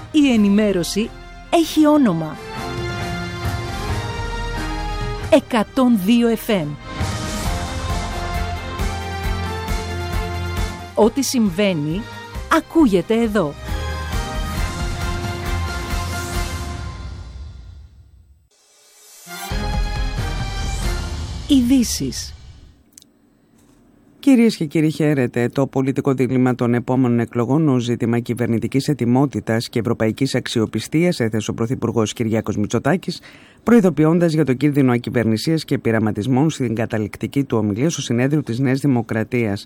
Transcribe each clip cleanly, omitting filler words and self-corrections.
Η ενημέρωση έχει όνομα. 102 FM. Ό,τι συμβαίνει, ακούγεται εδώ. Ειδήσεις. Κυρίες και κύριοι, χαίρετε. Το πολιτικό δίλημμα των επόμενων εκλογών ως ζήτημα κυβερνητικής ετοιμότητας και ευρωπαϊκής αξιοπιστίας έθεσε ο Πρωθυπουργός Κυριάκος Μητσοτάκης, προειδοποιώντας για το κίνδυνο ακυβερνησίας και πειραματισμών στην καταληκτική του ομιλία στο συνέδριο της Νέας Δημοκρατίας.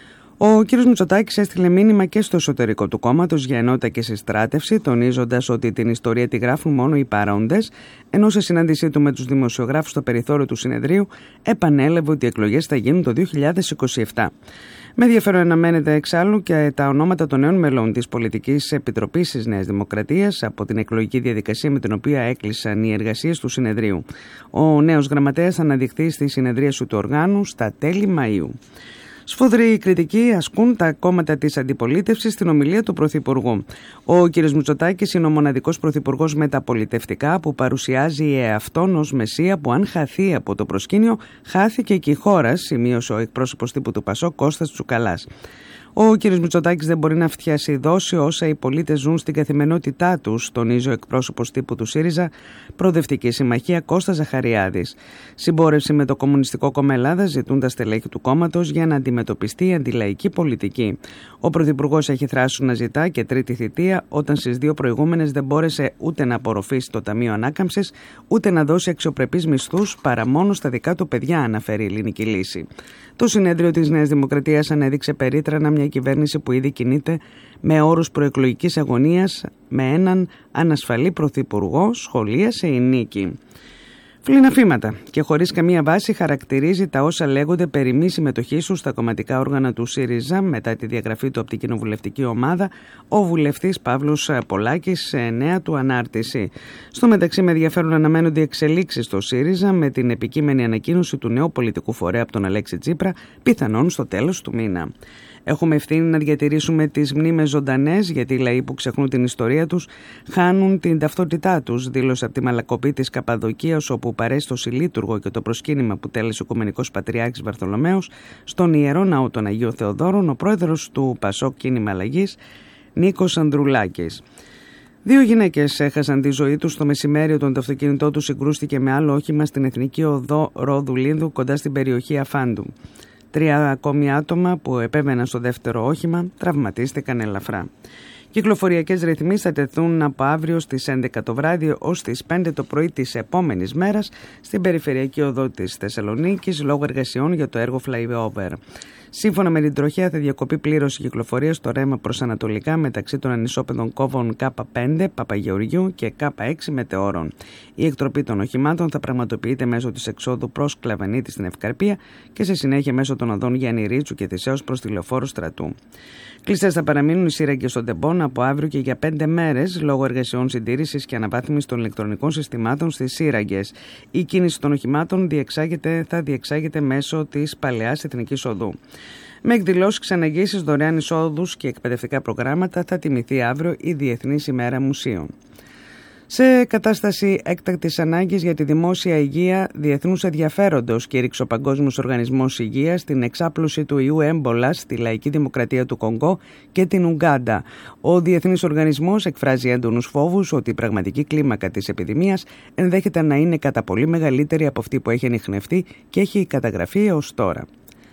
Ο κ. Μητσοτάκης έστειλε μήνυμα και στο εσωτερικό του κόμματος για ενότητα και συστράτευση, τονίζοντας ότι την ιστορία τη γράφουν μόνο οι παρόντες, ενώ σε συνάντησή του με τους δημοσιογράφους στο περιθώριο του συνεδρίου επανέλαβε ότι οι εκλογές θα γίνουν το 2027. Με ενδιαφέρον αναμένεται εξάλλου και τα ονόματα των νέων μελών της Πολιτικής Επιτροπής της Νέας Δημοκρατίας από την εκλογική διαδικασία με την οποία έκλεισαν οι εργασίες του συνεδρίου. Ο νέος γραμματέας θα αναδειχθεί στη συνεδρίαση του οργάνου στα τέλη Μαΐου. Σφοδρή κριτική ασκούν τα κόμματα της αντιπολίτευσης στην ομιλία του Πρωθυπουργού. Ο κ. Μητσοτάκης είναι ο μοναδικός πρωθυπουργός μεταπολιτευτικά που παρουσιάζει εαυτόν ως μεσία που, αν χαθεί από το προσκήνιο, χάθηκε και η χώρα, σημείωσε ο εκπρόσωπος τύπου του ΠΑΣΟΚ Κώστας Τσουκαλάς. Ο κ. Μητσοτάκης δεν μπορεί να φτιάσει όσα οι πολίτες ζουν στην καθημερινότητά τους, τονίζει ο εκπρόσωπος τύπου του ΣΥΡΙΖΑ, Προοδευτική Συμμαχία Κώστας Ζαχαριάδης. Συμπόρευση με το Κομμουνιστικό Κόμμα Ελλάδας ζητούν τα στελέχη του κόμματος για να αντιμετωπιστεί η αντιλαϊκή πολιτική. Ο Πρωθυπουργός έχει θράσει να ζητά και τρίτη θητεία, όταν στις δύο προηγούμενες δεν μπόρεσε ούτε να απορροφήσει το Ταμείο Ανάκαμψης, ούτε να δώσει αξιοπρεπείς μισθούς παρά μόνο στα δικά του παιδιά, αναφέρει η Ελληνική Λύση. Το συνέδριο της Νέας Δημοκρατίας ανέδειξε περίτρανα μια κυβέρνηση που ήδη κινείται με όρους προεκλογικής αγωνίας με έναν ανασφαλή πρωθυπουργό, σχολίασε η Νίκη. Φλιναφήματα και χωρίς καμία βάση χαρακτηρίζει τα όσα λέγονται περί μη συμμετοχής του στα κομματικά όργανα του ΣΥΡΙΖΑ μετά τη διαγραφή του από την κοινοβουλευτική ομάδα ο βουλευτής Παύλος Πολάκης σε νέα του ανάρτηση. Στο μεταξύ, με ενδιαφέρον αναμένονται οι εξελίξεις στο ΣΥΡΙΖΑ με την επικείμενη ανακοίνωση του νέου πολιτικού φορέα από τον Αλέξη Τσίπρα, πιθανόν στο τέλος του μήνα. Έχουμε ευθύνη να διατηρήσουμε τις μνήμες ζωντανές, γιατί οι λαοί που ξεχνούν την ιστορία τους χάνουν την ταυτότητά τους, δήλωσε από τη Μαλακοπή της Καπαδοκίας, όπου παρέσει το Συλλήτουργο και το προσκύνημα που τέλεσε ο Οικουμενικός Πατριάρχης Βαρθολομαίος στον Ιερό Ναό των Αγίων Θεοδόρων, ο πρόεδρος του ΠΑΣΟΚ Κίνημα Αλλαγής, Νίκος Ανδρουλάκης. Δύο γυναίκες έχασαν τη ζωή τους το μεσημέρι όταν το αυτοκίνητό τους συγκρούστηκε με άλλο όχημα στην Εθνική Οδό Ρόδου Λίνδου κοντά στην περιοχή Αφάντου. 3 ακόμη άτομα που επέβαιναν στο δεύτερο όχημα τραυματίστηκαν ελαφρά. Κυκλοφοριακές ρυθμίσεις θα τεθούν από αύριο στις 11 το βράδυ ως τις 5 το πρωί της επόμενης μέρας στην περιφερειακή οδό της Θεσσαλονίκης λόγω εργασιών για το έργο flyover. Σύμφωνα με την τροχέα θα διακοπεί πλήρως η κυκλοφορία στο ρέμα προς ανατολικά μεταξύ των ανισόπεδων κόβων K5 Παπαγεωργιού και K6 Μετεώρων. Η εκτροπή των οχημάτων θα πραγματοποιείται μέσω της εξόδου προς Κλαβανίτη στην Ευκαρπία και σε συνέχεια μέσω των οδών Γιάννη Ρίτσου και Θησέως προς τη Λεωφόρο Στρατού. Κλειστές θα παραμείνουν οι σύραγγες των ΤΕΠΟΝ από αύριο και για 5 μέρες λόγω εργασιών συντήρησης και αναβάθμισης των ηλεκτρονικών συστημάτων στις σύραγγες. Η κίνηση των οχημάτων θα διεξάγεται μέσω της Παλαιάς Εθνικής Οδού. Με εκδηλώσεις, ξαναγγίσεις, δωρεάν εισόδους και εκπαιδευτικά προγράμματα θα τιμηθεί αύριο η Διεθνής ημέρα μουσείων. Σε κατάσταση έκτακτης ανάγκης για τη δημόσια υγεία διεθνούς ενδιαφέροντος κήρυξε ο Παγκόσμιος Οργανισμός Υγείας την εξάπλωση του ιού έμπολα στη Λαϊκή Δημοκρατία του Κονγκό και την Ουγκάντα. Ο Διεθνής Οργανισμός εκφράζει έντονους φόβους ότι η πραγματική κλίμακα της επιδημίας ενδέχεται να είναι κατά πολύ μεγαλύτερη από αυτή που έχει ανιχνευτεί και έχει καταγραφεί έως τώρα.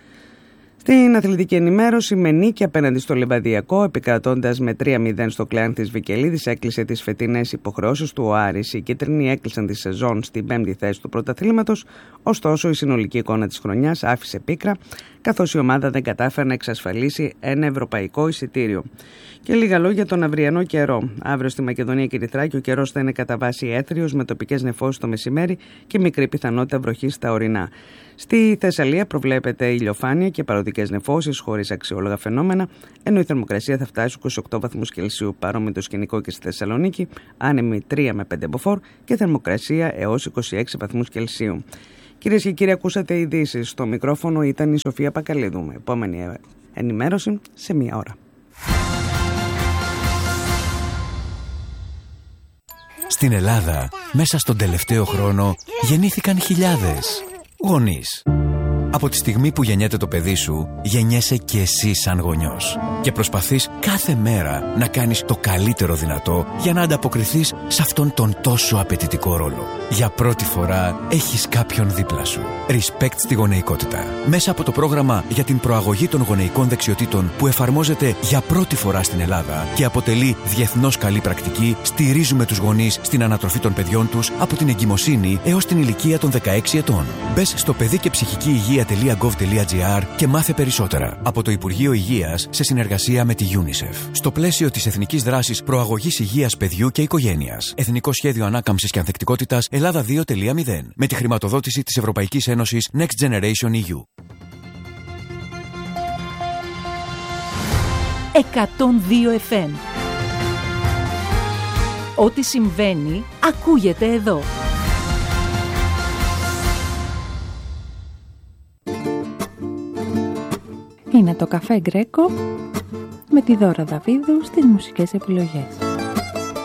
Στην αθλητική ενημέρωση, με νίκη απέναντι στο Λεβαδιακό, επικρατώντας με 3-0 στο Κλεάν της Βικελίδης, έκλεισε τις φετινές υποχρεώσεις του ο Άρης. Οι κίτρινοι έκλεισαν τη σεζόν στην 5η θέση του πρωταθλήματος, ωστόσο η συνολική εικόνα της χρονιάς άφησε πίκρα, καθώς η ομάδα δεν κατάφερε να εξασφαλίσει ένα ευρωπαϊκό εισιτήριο. Και λίγα λόγια για τον αυριανό καιρό. Αύριο στη Μακεδονία και τη Θράκη ο καιρός θα είναι κατά βάση έθριος με τοπικές νεφώσεις το μεσημέρι και μικρή πιθανότητα βροχής στα ορεινά. Στη Θεσσαλία προβλέπεται ηλιοφάνεια και παροδικές νεφώσεις χωρίς αξιόλογα φαινόμενα, ενώ η θερμοκρασία θα φτάσει στους 28 βαθμούς Κελσίου, παρόμοιο το σκηνικό και στη Θεσσαλονίκη, άνεμη 3 με 5 μποφόρ και θερμοκρασία έως 26 βαθμούς Κελσίου. Κυρίες και κύριοι, ακούσατε ειδήσεις. Στο μικρόφωνο ήταν η Σοφία Πακαλίδου. Επόμενη ενημέρωση σε 1 ώρα. Στην Ελλάδα, μέσα στον τελευταίο χρόνο, γεννήθηκαν χιλιάδες γονείς. Από τη στιγμή που γεννιέται το παιδί σου, γεννιέσαι και εσύ σαν γονιός. Και προσπαθείς κάθε μέρα να κάνεις το καλύτερο δυνατό για να ανταποκριθείς σε αυτόν τον τόσο απαιτητικό ρόλο. Για πρώτη φορά έχεις κάποιον δίπλα σου. Respect στη γονεϊκότητα. Μέσα από το πρόγραμμα για την προαγωγή των γονεϊκών δεξιοτήτων που εφαρμόζεται για πρώτη φορά στην Ελλάδα και αποτελεί διεθνώς καλή πρακτική, στηρίζουμε τους γονείς στην ανατροφή των παιδιών τους από την εγκυμοσύνη έως την ηλικία των 16 ετών. Μπες στο παιδικεψυχικηυγεία.gov.gr και μάθε περισσότερα. Από το Υπουργείο Υγείας σε συνεργασία με τη UNICEF. Στο πλαίσιο της Εθνικής Δράσης Προαγωγής Υγείας Παιδιού και Οικογένειας. Εθνικό Σχέδιο Ανάκαμψης και Ανθεκτικότητας Ελλάδα 2.0. Με τη χρηματοδότηση της Ευρωπαϊκής Ένωσης Next Generation EU. 102 FM. Ό,τι συμβαίνει, ακούγεται εδώ. Είναι το Καφέ Γκρέκο με τη Δώρα Δαβίδου στις μουσικές επιλογές.